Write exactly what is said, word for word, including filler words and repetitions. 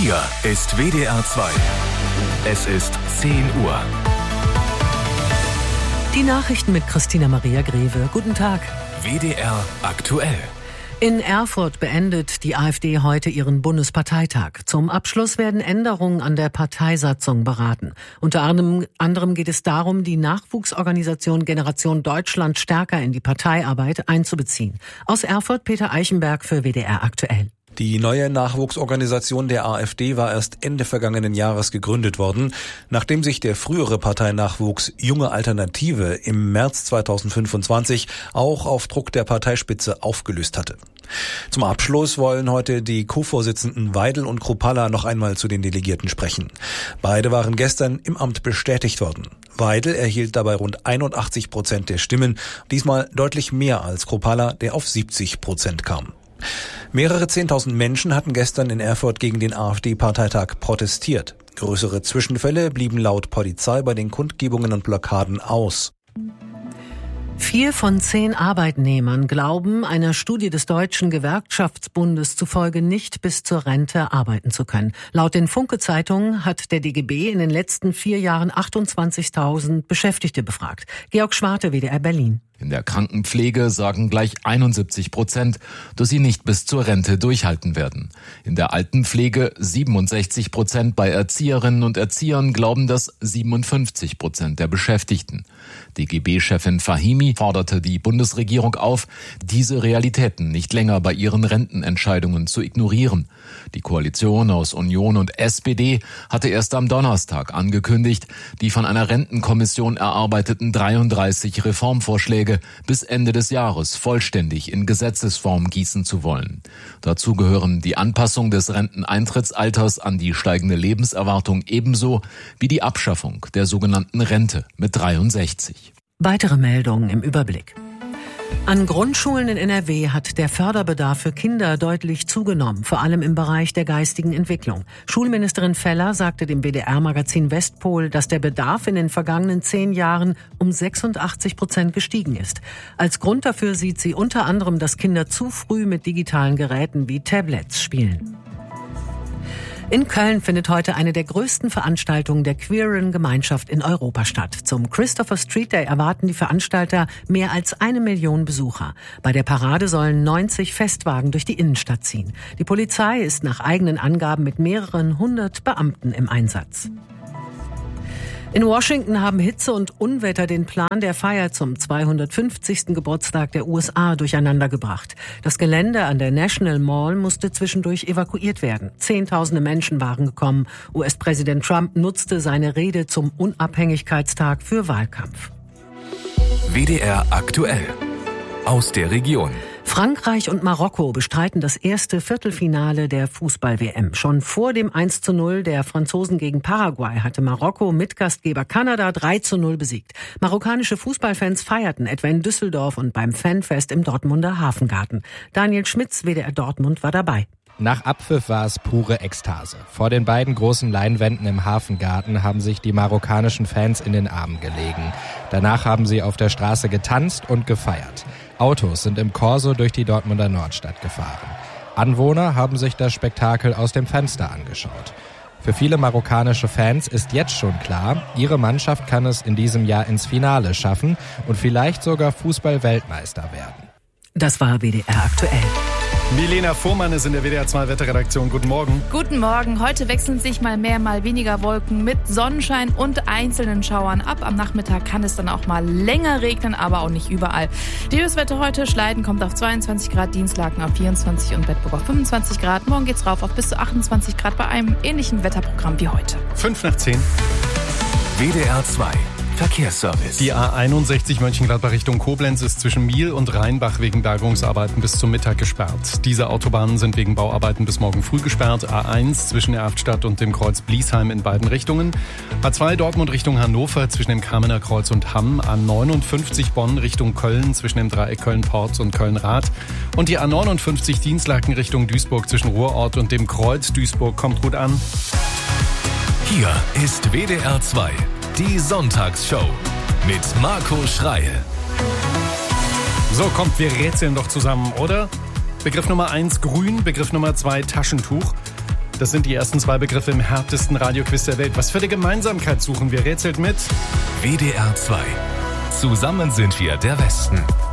Hier ist W D R zwei. Es ist zehn Uhr. Die Nachrichten mit Christina Maria Greve. Guten Tag. W D R aktuell. In Erfurt beendet die AfD heute ihren Bundesparteitag. Zum Abschluss werden Änderungen an der Parteisatzung beraten. Unter anderem geht es darum, die Nachwuchsorganisation Generation Deutschland stärker in die Parteiarbeit einzubeziehen. Aus Erfurt Peter Eichenberg für W D R aktuell. Die neue Nachwuchsorganisation der AfD war erst Ende vergangenen Jahres gegründet worden, nachdem sich der frühere Parteinachwuchs Junge Alternative im März zweitausendfünfundzwanzig auch auf Druck der Parteispitze aufgelöst hatte. Zum Abschluss wollen heute die Co-Vorsitzenden Weidel und Kruppalla noch einmal zu den Delegierten sprechen. Beide waren gestern im Amt bestätigt worden. Weidel erhielt dabei rund einundachtzig Prozent der Stimmen, diesmal deutlich mehr als Kruppalla, der auf siebzig Prozent kam. Mehrere Zehntausend Menschen hatten gestern in Erfurt gegen den AfD-Parteitag protestiert. Größere Zwischenfälle blieben laut Polizei bei den Kundgebungen und Blockaden aus. Vier von zehn Arbeitnehmern glauben, einer Studie des Deutschen Gewerkschaftsbundes zufolge nicht bis zur Rente arbeiten zu können. Laut den Funke-Zeitungen hat der D G B in den letzten vier Jahren achtundzwanzigtausend Beschäftigte befragt. Georg Schwarte, W D R Berlin. In der Krankenpflege sagen gleich einundsiebzig Prozent, dass sie nicht bis zur Rente durchhalten werden. In der Altenpflege siebenundsechzig Prozent, bei Erzieherinnen und Erziehern glauben das siebenundfünfzig Prozent der Beschäftigten. D G B-Chefin Fahimi forderte die Bundesregierung auf, diese Realitäten nicht länger bei ihren Rentenentscheidungen zu ignorieren. Die Koalition aus Union und S P D hatte erst am Donnerstag angekündigt, die von einer Rentenkommission erarbeiteten dreiunddreißig Reformvorschläge bis Ende des Jahres vollständig in Gesetzesform gießen zu wollen. Dazu gehören die Anpassung des Renteneintrittsalters an die steigende Lebenserwartung ebenso wie die Abschaffung der sogenannten Rente mit dreiundsechzig. Weitere Meldungen im Überblick. An Grundschulen in N R W hat der Förderbedarf für Kinder deutlich zugenommen, vor allem im Bereich der geistigen Entwicklung. Schulministerin Feller sagte dem W D R-Magazin Westpol, dass der Bedarf in den vergangenen zehn Jahren um sechsundachtzig Prozent gestiegen ist. Als Grund dafür sieht sie unter anderem, dass Kinder zu früh mit digitalen Geräten wie Tablets spielen. In Köln findet heute eine der größten Veranstaltungen der queeren Gemeinschaft in Europa statt. Zum Christopher Street Day erwarten die Veranstalter mehr als eine Million Besucher. Bei der Parade sollen neunzig Festwagen durch die Innenstadt ziehen. Die Polizei ist nach eigenen Angaben mit mehreren hundert Beamten im Einsatz. In Washington haben Hitze und Unwetter den Plan der Feier zum zweihundertfünfzigsten Geburtstag der U S A durcheinandergebracht. Das Gelände an der National Mall musste zwischendurch evakuiert werden. Zehntausende Menschen waren gekommen. U S-Präsident Trump nutzte seine Rede zum Unabhängigkeitstag für Wahlkampf. W D R aktuell. Aus der Region. Frankreich und Marokko bestreiten das erste Viertelfinale der Fußball-W M. Schon vor dem eins zu null der Franzosen gegen Paraguay hatte Marokko Mitgastgeber Kanada drei zu null besiegt. Marokkanische Fußballfans feierten etwa in Düsseldorf und beim Fanfest im Dortmunder Hafengarten. Daniel Schmitz, W D R Dortmund, war dabei. Nach Abpfiff war es pure Ekstase. Vor den beiden großen Leinwänden im Hafengarten haben sich die marokkanischen Fans in den Armen gelegen. Danach haben sie auf der Straße getanzt und gefeiert. Autos sind im Corso durch die Dortmunder Nordstadt gefahren. Anwohner haben sich das Spektakel aus dem Fenster angeschaut. Für viele marokkanische Fans ist jetzt schon klar, ihre Mannschaft kann es in diesem Jahr ins Finale schaffen und vielleicht sogar Fußball-Weltmeister werden. Das war W D R aktuell. Milena Fuhrmann ist in der W D R zwei Wetterredaktion. Guten Morgen. Guten Morgen. Heute wechseln sich mal mehr, mal weniger Wolken mit Sonnenschein und einzelnen Schauern ab. Am Nachmittag kann es dann auch mal länger regnen, aber auch nicht überall. Die Höchstwerte heute: Schleiden kommt auf zweiundzwanzig Grad, Dienstlaken auf vierundzwanzig und Bedburg auf fünfundzwanzig Grad. Morgen geht's rauf auf bis zu achtundzwanzig Grad bei einem ähnlichen Wetterprogramm wie heute. Fünf nach zehn. W D R zwei. Verkehrsservice. Die A einundsechzig Mönchengladbach Richtung Koblenz ist zwischen Miel und Rheinbach wegen Bergungsarbeiten bis zum Mittag gesperrt. Diese Autobahnen sind wegen Bauarbeiten bis morgen früh gesperrt. A eins zwischen Erftstadt und dem Kreuz Bliesheim in beiden Richtungen. A zwei Dortmund Richtung Hannover zwischen dem Kamener Kreuz und Hamm. A neunundfünfzig Bonn Richtung Köln zwischen dem Dreieck Köln-Porz und Köln-Rath. Und die A neunundfünfzig Dienstlaken Richtung Duisburg zwischen Ruhrort und dem Kreuz Duisburg kommt gut an. Hier ist W D R zwei. Die Sonntagsshow mit Marco Schreil. So, kommt, wir rätseln doch zusammen, oder? Begriff Nummer eins grün, Begriff Nummer zwei Taschentuch. Das sind die ersten zwei Begriffe im härtesten Radioquiz der Welt. Was für eine Gemeinsamkeit suchen wir? Rätselt mit W D R zwei. Zusammen sind wir der Westen.